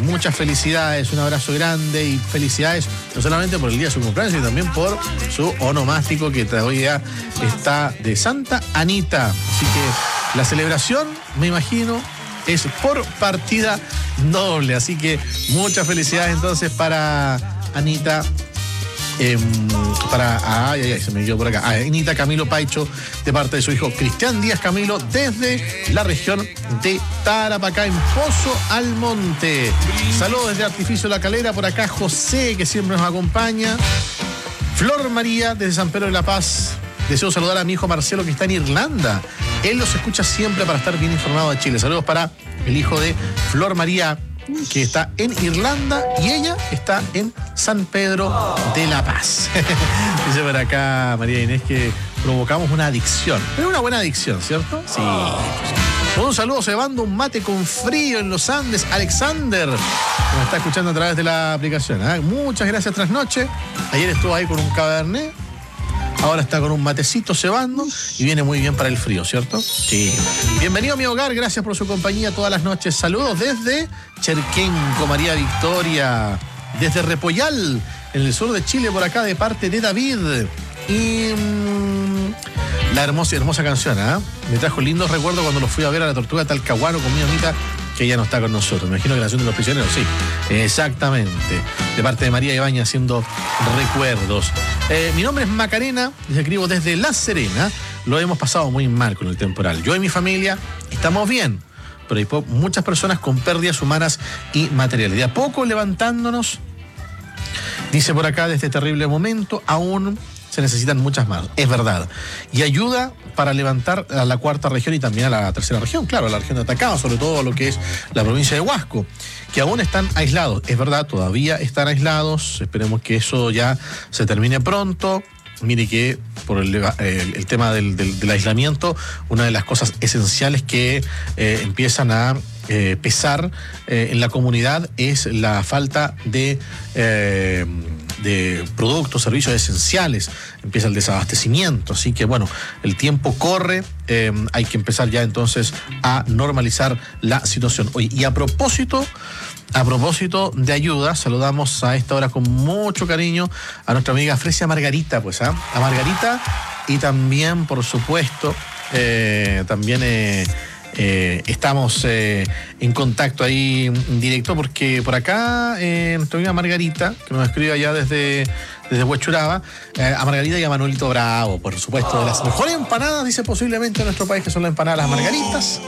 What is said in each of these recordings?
muchas felicidades, un abrazo grande y felicidades no solamente por el día de su cumpleaños, sino también por su onomástico que todavía está de Santa Anita. Así que la celebración, me imagino, es por partida doble. Así que muchas felicidades entonces para Anita. Se me quedó por acá. Anita Camilo Paicho, de parte de su hijo Cristian Díaz Camilo, desde la región de Tarapacá, en Pozo Almonte. Saludos desde Artificio La Calera, por acá José, que siempre nos acompaña. Flor María, desde San Pedro de la Paz. Deseo saludar a mi hijo Marcelo, que está en Irlanda. Él los escucha siempre para estar bien informado de Chile. Saludos para el hijo de Flor María, que está en Irlanda, y ella está en San Pedro de la Paz. Dice por acá María Inés que provocamos una adicción. Pero una buena adicción, ¿cierto? Sí. Un saludo cebando un mate con frío en los Andes, Alexander, que me está escuchando a través de la aplicación. Muchas gracias, Trasnoche. Ayer estuvo ahí con un cabernet. Ahora está con un matecito cebando y viene muy bien para el frío, ¿cierto? Sí. Bienvenido a mi hogar, gracias por su compañía todas las noches. Saludos desde Cherquenco, María Victoria. Desde Repollal, en el sur de Chile, por acá, de parte de David. Y la hermosa canción, me trajo lindos recuerdos cuando lo fui a ver a la Tortuga Talcahuano con mi amita, que ya no está con nosotros. Me imagino que la canción de los prisioneros, sí. Exactamente. De parte de María Ibaña, haciendo recuerdos. Mi nombre es Macarena, les escribo desde La Serena. Lo hemos pasado muy mal con el temporal. Yo y mi familia estamos bien, pero hay muchas personas con pérdidas humanas y materiales. De a poco levantándonos, dice por acá, de este terrible momento, aún se necesitan muchas más, es verdad. Y ayuda para levantar a la cuarta región y también a la tercera región, claro, a la región de Atacama, sobre todo a lo que es la provincia de Huasco, que aún están aislados. Es verdad, todavía están aislados, esperemos que eso ya se termine pronto. Mire que por el tema del aislamiento, una de las cosas esenciales que empiezan a pesar en la comunidad es la falta de productos, servicios esenciales. Empieza el desabastecimiento, así que bueno, el tiempo corre, hay que empezar ya entonces a normalizar la situación. Oye, y a propósito de ayuda, saludamos a esta hora con mucho cariño a nuestra amiga Fresia Margarita, pues, a Margarita, y también, por supuesto, estamos en contacto ahí en directo, porque por acá nuestra amiga Margarita, que nos escribe allá desde Huechuraba, a Margarita y a Manuelito Bravo, por supuesto, de las mejores empanadas, dice posiblemente en nuestro país, que son las empanadas Las Margaritas.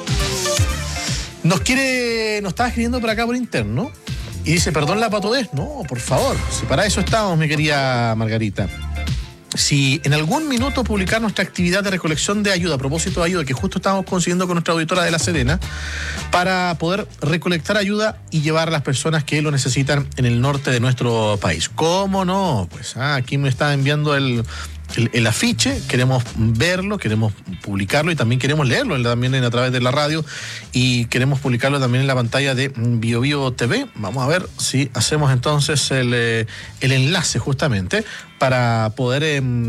Nos estaba escribiendo por acá por interno y dice, perdón la patudez. No, por favor, si para eso estamos, mi querida Margarita. Si en algún minuto publicar nuestra actividad de recolección de ayuda, a propósito de ayuda que justo estamos consiguiendo con nuestra auditora de La Serena, para poder recolectar ayuda y llevar a las personas que lo necesitan en el norte de nuestro país. ¿Cómo no? Pues aquí me está enviando el afiche, queremos verlo, queremos publicarlo y también queremos leerlo también a través de la radio, y queremos publicarlo también en la pantalla de Bio Bio TV. Vamos a ver si hacemos entonces el enlace justamente para poder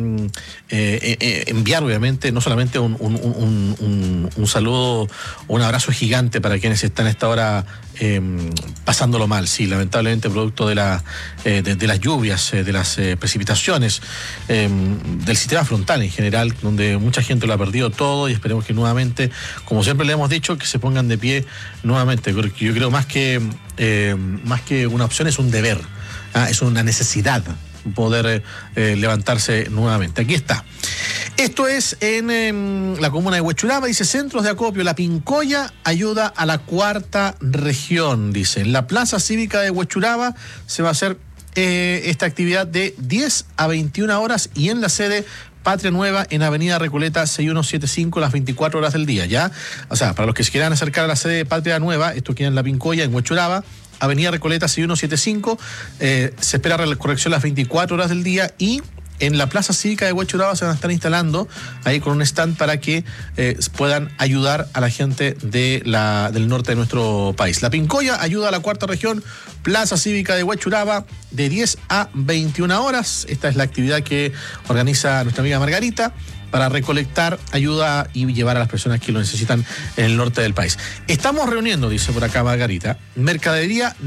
enviar, obviamente, no solamente un saludo o un abrazo gigante para quienes están a esta hora pasándolo mal, sí, lamentablemente producto de las lluvias, de las precipitaciones, del sistema frontal en general, donde mucha gente lo ha perdido todo, y esperemos que nuevamente, como siempre le hemos dicho, que se pongan de pie nuevamente, porque yo creo más que una opción es un deber, es una necesidad poder levantarse nuevamente. Aquí está. Esto es en la comuna de Huechuraba, dice, centros de acopio, La Pincoya ayuda a la cuarta región, dice. En la Plaza Cívica de Huechuraba se va a hacer esta actividad de 10 a 21 horas y en la sede Patria Nueva en Avenida Recoleta 6175 las 24 horas del día, ¿ya? O sea, para los que se quieran acercar a la sede de Patria Nueva, esto queda en La Pincoya, en Huechuraba, Avenida Recoleta 6175, se espera la corrección las 24 horas del día, y en la Plaza Cívica de Huechuraba se van a estar instalando ahí con un stand para que puedan ayudar a la gente del norte de nuestro país. La Pincoya ayuda a la cuarta región, Plaza Cívica de Huechuraba, de 10 a 21 horas. Esta es la actividad que organiza nuestra amiga Margarita para recolectar ayuda y llevar a las personas que lo necesitan en el norte del país. Estamos reuniendo, dice por acá Margarita, mercadería